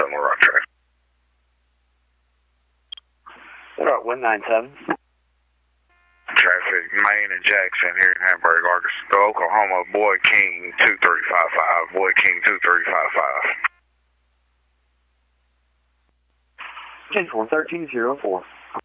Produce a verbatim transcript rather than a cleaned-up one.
on the right track. What up, one nine seven? Traffic, Maine and Jackson here in Hamburg, Arkansas, Oklahoma, Boy King two three five five, Boy King two three five five. ten four, thirteen zero four.